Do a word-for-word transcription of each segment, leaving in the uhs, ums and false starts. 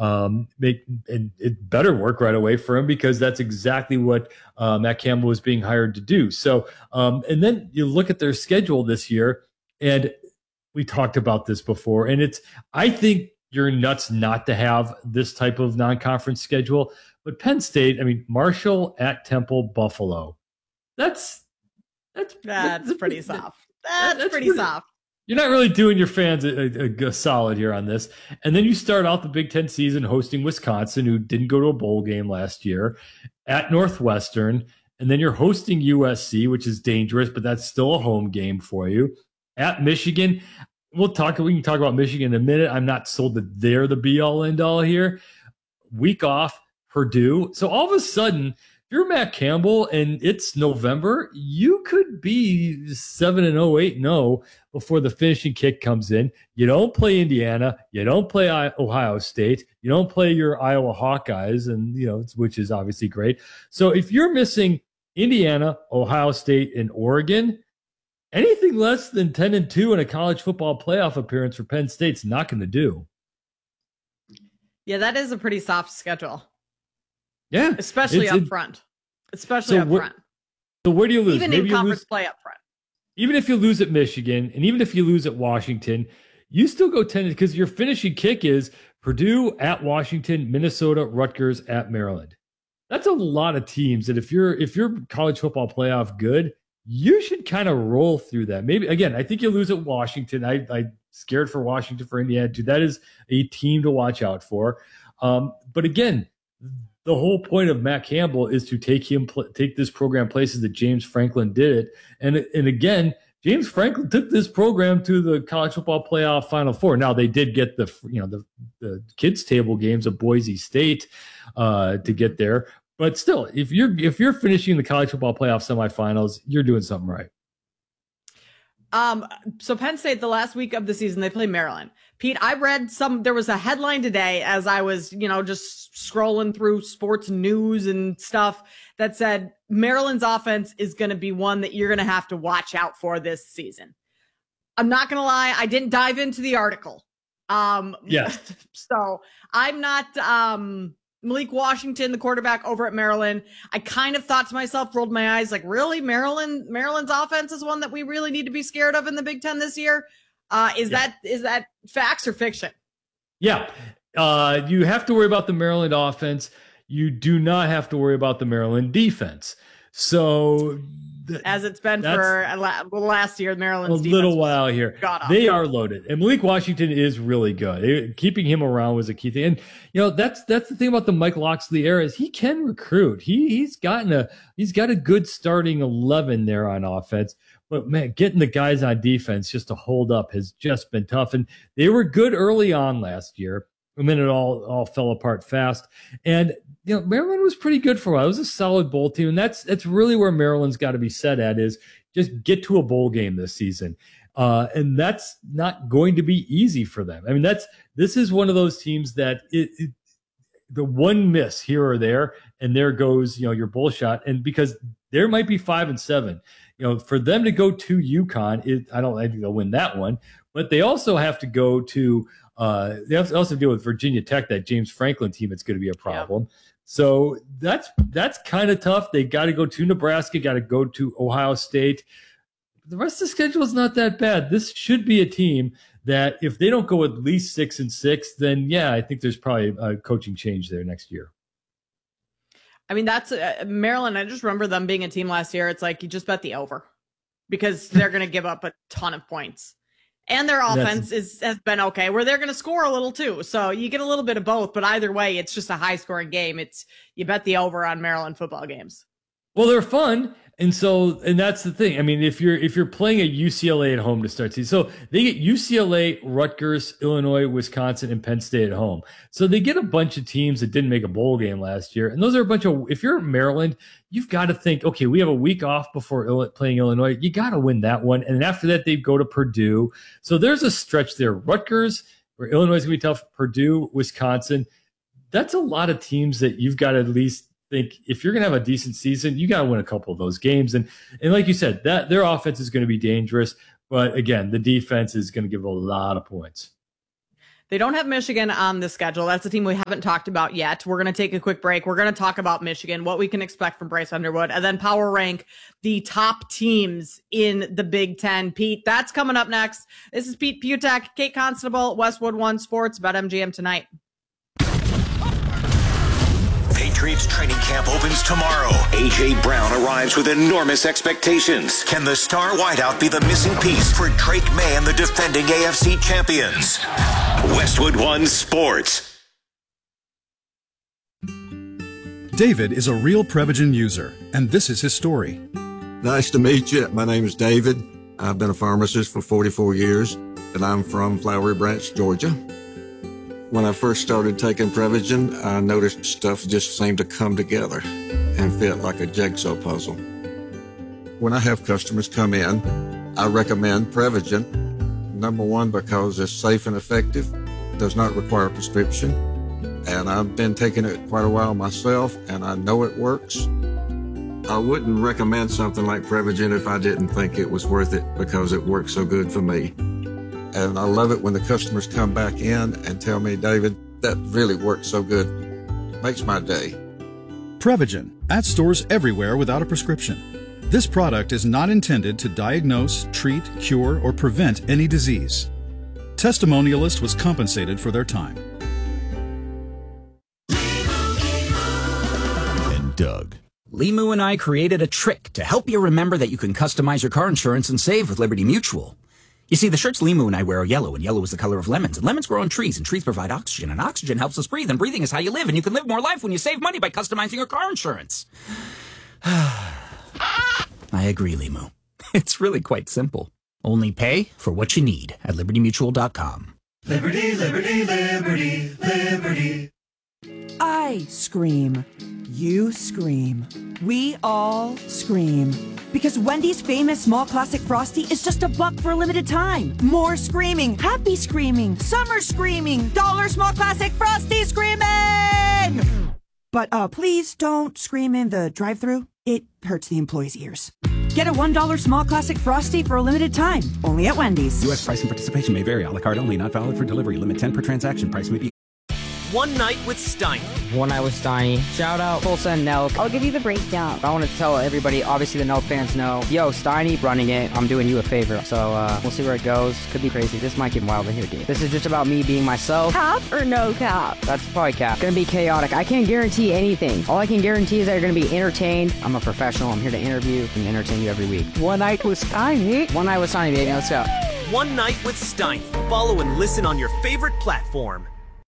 um, make and it better work right away for him because that's exactly what uh, Matt Campbell was being hired to do. So, um, and then you look at their schedule this year, and we talked about this before, and it's I think you're nuts not to have this type of non-conference schedule. But Penn State, I mean, Marshall at Temple, Buffalo. That's that's that's, that's pretty soft. That's, that's pretty, pretty soft. You're not really doing your fans a, a, a solid here on this. And then you start out the Big Ten season hosting Wisconsin, who didn't go to a bowl game last year, at Northwestern. And then you're hosting U S C, which is dangerous, but that's still a home game for you. At Michigan, we'll talk. We can talk about Michigan in a minute. I'm not sold that they're the be-all, end-all here. Week off, Purdue. So all of a sudden, if you're Matt Campbell and it's November, you could be seven and oh, eight and oh before the finishing kick comes in. You don't play Indiana. You don't play Ohio State. You don't play your Iowa Hawkeyes, and you know, which is obviously great. So if you're missing Indiana, Ohio State, and Oregon, anything less than ten and two in a college football playoff appearance for Penn State's not going to do. Yeah, that is a pretty soft schedule. Yeah, especially up it, front. Especially so up where, front. So where do you lose? Even Maybe in conference lose, play up front. Even if you lose at Michigan, and even if you lose at Washington, you still go ten because your finishing kick is Purdue at Washington, Minnesota, Rutgers at Maryland. That's a lot of teams that if you're if you're college football playoff good, you should kind of roll through that. Maybe again, I think you lose at Washington. I I scared for Washington for Indiana too. That is a team to watch out for. Um, but again, the whole point of Matt Campbell is to take him take this program places that James Franklin did it. And and again, James Franklin took this program to the college football playoff Final Four. Now they did get the you know the the kids table games of Boise State uh, to get there. But still, if you're if you're finishing the college football playoff semifinals, you're doing something right. Um, so Penn State, the last week of the season, they play Maryland. Pete, I read some, there was a headline today as I was, you know, just scrolling through sports news and stuff that said Maryland's offense is going to be one that you're going to have to watch out for this season. I'm not going to lie. I didn't dive into the article. Um, yes. So I'm not, um, Malik Washington, the quarterback over at Maryland. I kind of thought to myself, rolled my eyes, like, really? Maryland, Maryland's offense is one that we really need to be scared of in the Big Ten this year. Uh, is yeah. that is that facts or fiction? Yeah. Uh, you have to worry about the Maryland offense. You do not have to worry about the Maryland defense. So th- as it's been for a la- last year, Maryland's a defense little while here. They off. are loaded, and Malik Washington is really good. It, keeping him around was a key thing. And you know that's that's the thing about the Mike Locksley era is he can recruit. He he's gotten a he's got a good starting eleven there on offense. But man, getting the guys on defense just to hold up has just been tough. And they were good early on last year, and then it all all fell apart fast. And you know, Maryland was pretty good for a while. It was a solid bowl team, and that's that's really where Maryland's got to be set at is just get to a bowl game this season. Uh, and that's not going to be easy for them. I mean, that's this is one of those teams that it, it the one miss here or there, and there goes you know your bowl shot. And because there might be five and seven. You know, for them to go to UConn, it, I don't I think they'll win that one, but they also have to go to uh, they have to also deal with Virginia Tech, that James Franklin team. It's going to be a problem. Yeah. So that's that's kind of tough. They got to go to Nebraska, got to go to Ohio State. The rest of the schedule is not that bad. This should be a team that if they don't go at least six and six, then yeah, I think there's probably a coaching change there next year. I mean, that's uh, Maryland. I just remember them being a team last year. It's like you just bet the over because they're going to give up a ton of points. And their offense is has been okay, where they're going to score a little too. So you get a little bit of both. But either way, it's just a high-scoring game. It's you bet the over on Maryland football games. Well, they're fun. And so, and that's the thing. I mean, if you're if you're playing at U C L A at home to start season, so they get U C L A, Rutgers, Illinois, Wisconsin, and Penn State at home. So they get a bunch of teams that didn't make a bowl game last year, and those are a bunch of. If you're Maryland, you've got to think, okay, we have a week off before playing Illinois. You got to win that one, and after that, they go to Purdue. So there's a stretch there. Rutgers, where Illinois is gonna be tough. Purdue, Wisconsin. That's a lot of teams that you've got to at least. Think if you're going to have a decent season, you got to win a couple of those games. And and like you said, that their offense is going to be dangerous. But again, the defense is going to give a lot of points. They don't have Michigan on the schedule. That's a team we haven't talked about yet. We're going to take a quick break. We're going to talk about Michigan, what we can expect from Bryce Underwood, and then power rank the top teams in the Big Ten. Pete, that's coming up next. This is Pete Putek, Kate Constable, Westwood One Sports, BetMGM tonight. Patriots training camp opens tomorrow. A J. Brown arrives with enormous expectations. Can the star wideout be the missing piece for Drake May and the defending A F C champions? Westwood One Sports. David is a real Prevagen user, and this is his story. Nice to meet you. My name is David. I've been a pharmacist for forty-four years, and I'm from Flowery Branch, Georgia. When I first started taking Prevagen, I noticed stuff just seemed to come together and fit like a jigsaw puzzle. When I have customers come in, I recommend Prevagen. Number one, because it's safe and effective, does not require a prescription, and I've been taking it quite a while myself, and I know it works. I wouldn't recommend something like Prevagen if I didn't think it was worth it, because it works so good for me. And I love it when the customers come back in and tell me, David, that really worked so good. Makes my day. Prevagen, at stores everywhere without a prescription. This product is not intended to diagnose, treat, cure, or prevent any disease. Testimonialist was compensated for their time. And Doug. Limu and I created a trick to help you remember that you can customize your car insurance and save with Liberty Mutual. You see, the shirts Limu and I wear are yellow, and yellow is the color of lemons, and lemons grow on trees, and trees provide oxygen, and oxygen helps us breathe, and breathing is how you live, and you can live more life when you save money by customizing your car insurance. I agree, Limu. It's really quite simple. Only pay for what you need at liberty mutual dot com. Liberty, liberty, liberty, liberty. I scream. You scream. We all scream. Because Wendy's famous small classic Frosty is just a buck for a limited time. More screaming, happy screaming, summer screaming, dollar small classic Frosty screaming! But uh, please don't scream in the drive-thru. It hurts the employees' ears. Get a one dollar small classic Frosty for a limited time. Only at Wendy's. U S price and participation may vary. A la carte only. Not valid for delivery. Limit ten per transaction. Price may be... One Night with Steiny. One Night with Steiny. Shout out Full Send Nelk. I'll give you the breakdown. I want to tell everybody, obviously the Nelk fans know, yo, Steiny running it. I'm doing you a favor. So uh, we'll see where it goes. Could be crazy. This might get wild in here, dude. This is just about me being myself. Cap or no cap? That's probably cap. Gonna be chaotic. I can't guarantee anything. All I can guarantee is that you're gonna be entertained. I'm a professional. I'm here to interview and entertain you every week. One Night with Steiny. One Night with Steiny, baby. Let's go. One Night with Steiny. Follow and listen on your favorite platform.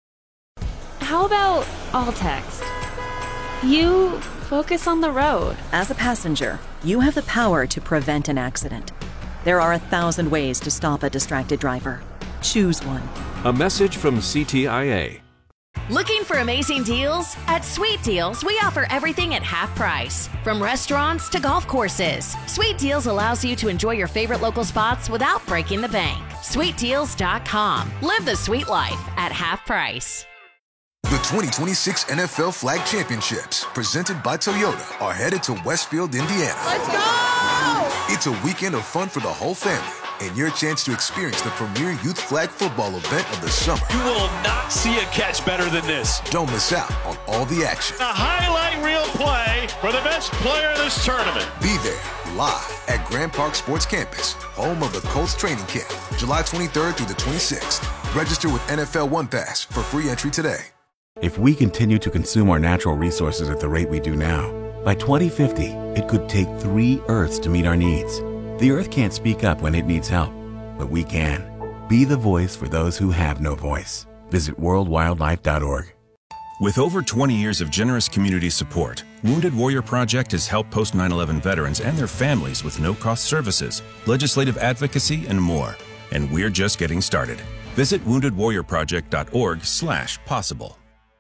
How about all text? You focus on the road. As a passenger, you have the power to prevent an accident. There are a thousand ways to stop a distracted driver. Choose one. A message from C T I A. Looking for amazing deals? At Sweet Deals, we offer everything at half price. From restaurants to golf courses, Sweet Deals allows you to enjoy your favorite local spots without breaking the bank. sweet deals dot com. Live the sweet life at half price. The twenty twenty-six N F L Flag Championships, presented by Toyota, are headed to Westfield, Indiana. Let's go! It's a weekend of fun for the whole family, and your chance to experience the premier youth flag football event of the summer. You will not see a catch better than this. Don't miss out on all the action. A highlight reel play for the best player of this tournament. Be there, live at Grand Park Sports Campus, home of the Colts training camp, July twenty-third through the twenty-sixth. Register with N F L One Pass for free entry today. If we continue to consume our natural resources at the rate we do now, by twenty fifty, it could take three Earths to meet our needs. The Earth can't speak up when it needs help, but we can. Be the voice for those who have no voice. Visit world wildlife dot org. With over twenty years of generous community support, Wounded Warrior Project has helped post nine eleven veterans and their families with no-cost services, legislative advocacy, and more. And we're just getting started. Visit wounded warrior project dot org slash possible.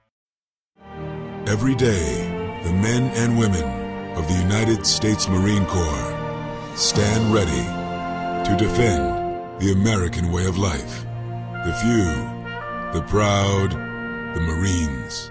Every day, the men and women of the United States Marine Corps stand ready to defend the American way of life. The few, the proud, the Marines.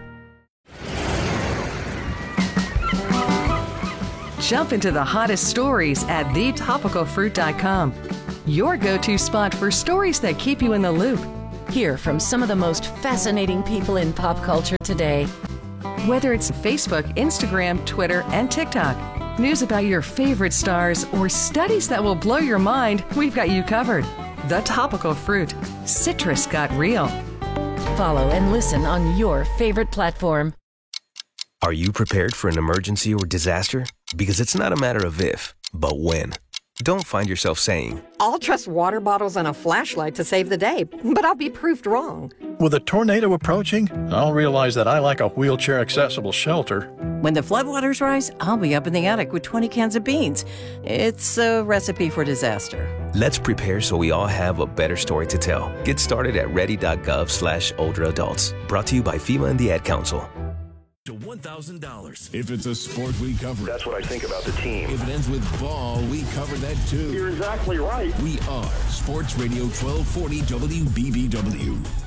Jump into the hottest stories at the topical fruit dot com. Your go-to spot for stories that keep you in the loop. Hear from some of the most fascinating people in pop culture today. Whether it's Facebook, Instagram, Twitter, and TikTok, news about your favorite stars, or studies that will blow your mind, we've got you covered. The Topical Fruit. Citrus got real. Follow and listen on your favorite platform. Are you prepared for an emergency or disaster? Because it's not a matter of if, but when. Don't find yourself saying, I'll trust water bottles and a flashlight to save the day, but I'll be proved wrong. With a tornado approaching, I'll realize that I lack a wheelchair-accessible shelter. When the floodwaters rise, I'll be up in the attic with twenty cans of beans. It's a recipe for disaster. Let's prepare so we all have a better story to tell. Get started at ready.gov slash older adults. Brought to you by FEMA and the Ad Council. To one thousand dollars. If it's a sport, we cover it. That's what I think about the team. If it ends with ball, we cover that too. You're exactly right. We are Sports Radio twelve forty W B B W.